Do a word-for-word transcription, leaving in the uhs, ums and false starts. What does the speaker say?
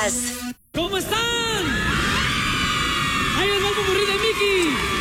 ¿Cómo están? ¡Ahí les va el popurrí de Mickey!